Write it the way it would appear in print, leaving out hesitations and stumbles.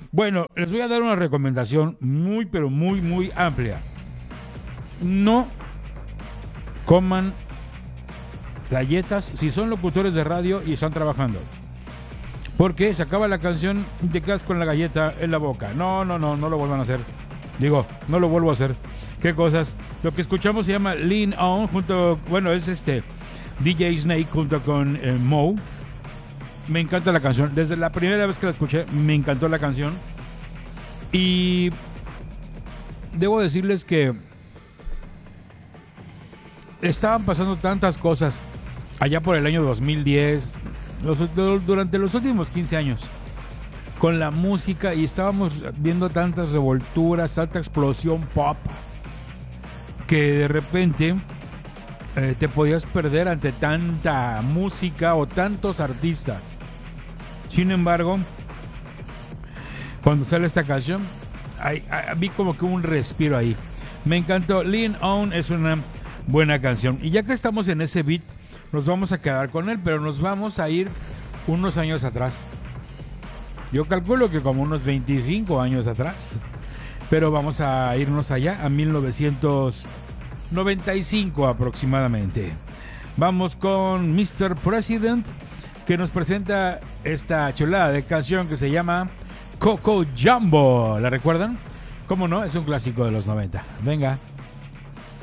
Bueno, les voy a dar una recomendación muy, pero muy, muy amplia. No coman galletas si son locutores de radio y están trabajando. Porque se acaba la canción y te quedas con la galleta en la boca. No lo vuelvan a hacer. Digo, no lo vuelvo a hacer. ¿Qué cosas? Lo que escuchamos se llama Lean On es DJ Snake junto con Moe. Me encanta la canción. Desde la primera vez que la escuché, me encantó la canción. Y debo decirles que estaban pasando tantas cosas allá por el año 2010, durante los últimos 15 años, con la música, y estábamos viendo tantas revolturas, tanta explosión pop, que de repente te podías perder ante tanta música o tantos artistas. Sin embargo, cuando sale esta canción, vi como que un respiro ahí. Me encantó. Lean On es una buena canción. Y ya que estamos en ese beat, nos vamos a quedar con él, pero nos vamos a ir unos años atrás. Yo calculo que como unos 25 años atrás. Pero vamos a irnos allá, a 1995 aproximadamente. Vamos con Mr. President, que nos presenta esta chulada de canción que se llama Coco Jumbo. ¿La recuerdan? ¿Cómo no? Es un clásico de los 90. Venga.